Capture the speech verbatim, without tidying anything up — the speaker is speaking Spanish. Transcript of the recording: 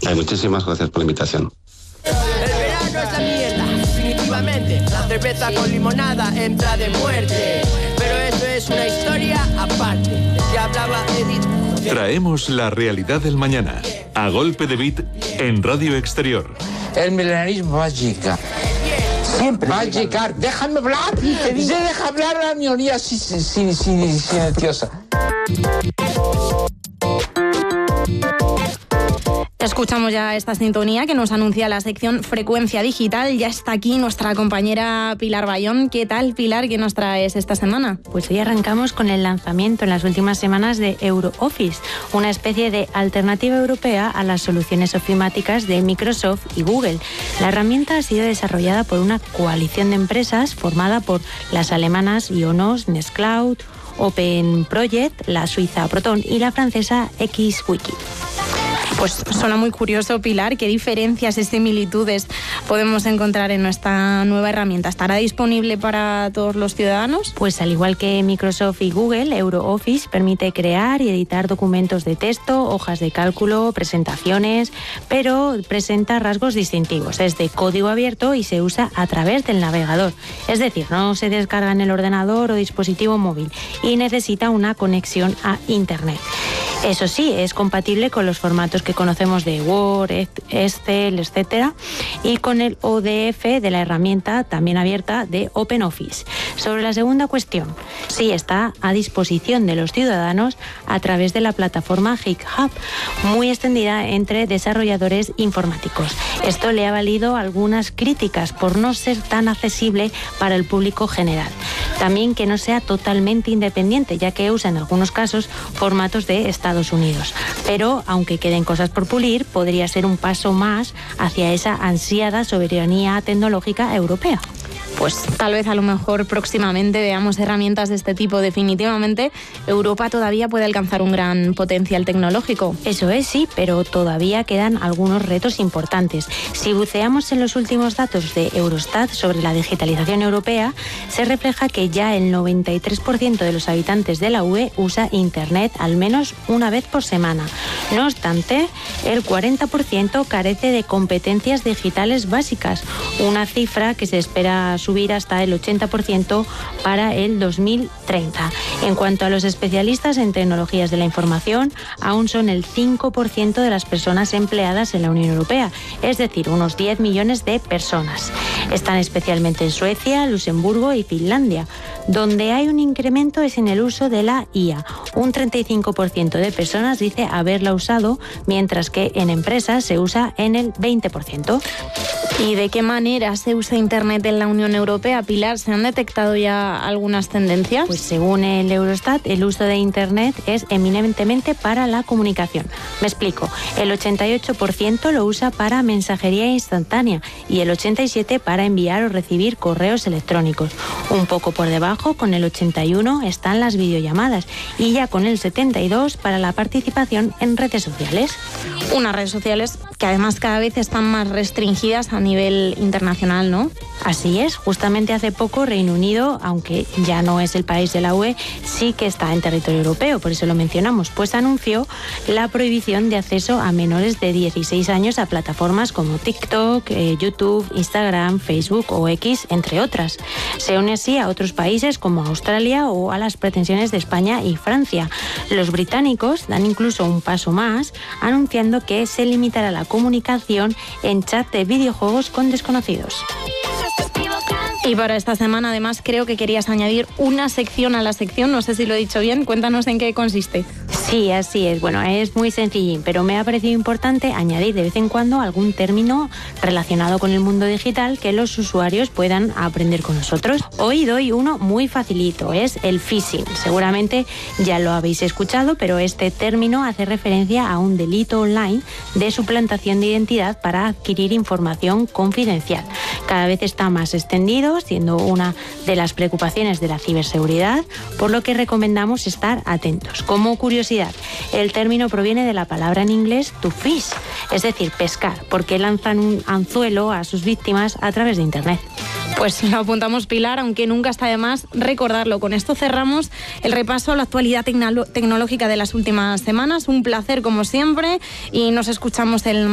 Hay muchísimas gracias por la invitación. El verano es la mierda, definitivamente. La cerveza con limonada entra de muerte. Pero eso es una historia aparte. Ya hablaba Edith. Traemos la realidad del mañana, a golpe de beat, en Radio Exterior. El milenarismo va a llegar. Siempre va a llegar. Déjame hablar. Se deja hablar a la minoría silenciosa. Escuchamos ya esta sintonía que nos anuncia la sección Frecuencia Digital. Ya está aquí nuestra compañera Pilar Bayón. ¿Qué tal, Pilar? ¿Qué nos traes esta semana? Pues hoy arrancamos con el lanzamiento en las últimas semanas de EuroOffice, una especie de alternativa europea a las soluciones ofimáticas de Microsoft y Google. La herramienta ha sido desarrollada por una coalición de empresas formada por las alemanas Ionos, Nextcloud, Open Project, la suiza Proton y la francesa XWiki. Pues suena muy curioso, Pilar. ¿Qué diferencias y similitudes podemos encontrar en nuestra nueva herramienta? ¿Estará disponible para todos los ciudadanos? Pues al igual que Microsoft y Google, EuroOffice permite crear y editar documentos de texto, hojas de cálculo, presentaciones, pero presenta rasgos distintivos. Es de código abierto y se usa a través del navegador. Es decir, no se descarga en el ordenador o dispositivo móvil y necesita una conexión a Internet. Eso sí, es compatible con los formatos que conocemos de Word, Excel, etcétera, y con el O D F de la herramienta también abierta de OpenOffice. Sobre la segunda cuestión, sí está a disposición de los ciudadanos a través de la plataforma GitHub, muy extendida entre desarrolladores informáticos. Esto le ha valido algunas críticas por no ser tan accesible para el público general. También que no sea totalmente independiente, ya que usa en algunos casos formatos de Estados Unidos. Pero, aunque queden cosas por pulir, podría ser un paso más hacia esa ansiada soberanía tecnológica europea. Pues tal vez a lo mejor próximamente veamos herramientas de este tipo. Definitivamente Europa todavía puede alcanzar un gran potencial tecnológico. Eso es, sí, pero todavía quedan algunos retos importantes. Si buceamos en los últimos datos de Eurostat sobre la digitalización europea, se refleja que ya el noventa y tres por ciento de los habitantes de la U E usa Internet al menos una vez por semana. No obstante, el cuarenta por ciento carece de competencias digitales básicas, una cifra que se espera subir hasta el ochenta por ciento para el dos mil treinta. En cuanto a los especialistas en tecnologías de la información, aún son el cinco por ciento de las personas empleadas en la Unión Europea, es decir, unos diez millones de personas. Están especialmente en Suecia, Luxemburgo y Finlandia. Donde hay un incremento es en el uso de la I A. Un treinta y cinco por ciento de personas dice haberla usado, mientras que en empresas se usa en el veinte por ciento. ¿Y de qué manera se usa Internet en la Unión Europea, Pilar? ¿Se han detectado ya algunas tendencias? Pues según el Eurostat, el uso de Internet es eminentemente para la comunicación. Me explico. El ochenta y ocho por ciento lo usa para mensajería instantánea y el ochenta y siete por ciento para enviar o recibir correos electrónicos. Un poco por debajo, con el ochenta y uno por ciento, están las videollamadas y ya con el setenta y dos por ciento para la participación en redes sociales. Unas redes sociales que además cada vez están más restringidas a nivel internacional, ¿no? Así es, justamente hace poco Reino Unido, aunque ya no es el país de la U E, sí que está en territorio europeo, por eso lo mencionamos, pues anunció la prohibición de acceso a menores de dieciséis años a plataformas como TikTok, eh, YouTube, Instagram, Facebook o X, entre otras. Se une así a otros países como Australia o a las pretensiones de España y Francia. Los británicos dan incluso un paso más, anunciando que se limitará la comunicación en chat de videojuegos con desconocidos. Y para esta semana, además, creo que querías añadir una sección a la sección. No sé si lo he dicho bien. Cuéntanos en qué consiste. Sí, así es. Bueno, es muy sencillín, pero me ha parecido importante añadir de vez en cuando algún término relacionado con el mundo digital que los usuarios puedan aprender con nosotros. Hoy doy uno muy facilito, es el phishing. Seguramente ya lo habéis escuchado, pero este término hace referencia a un delito online de suplantación de identidad para adquirir información confidencial. Cada vez está más extendido, siendo una de las preocupaciones de la ciberseguridad, por lo que recomendamos estar atentos. Como curiosidad, el término proviene de la palabra en inglés to fish, es decir, pescar, porque lanzan un anzuelo a sus víctimas a través de Internet. Pues lo apuntamos, Pilar, aunque nunca está de más recordarlo. Con esto cerramos el repaso a la actualidad tecnolo- tecnológica de las últimas semanas. Un placer, como siempre, y nos escuchamos el